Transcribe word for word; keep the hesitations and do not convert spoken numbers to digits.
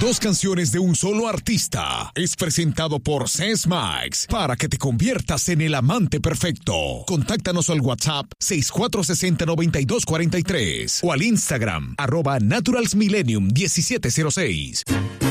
Dos canciones de un solo artista. Es presentado por Sesmax para que te conviertas en el amante perfecto. Contáctanos al WhatsApp seis cuatro seis cero, nueve dos cuatro tres o al Instagram arroba naturalsmillenium diecisiete cero seis.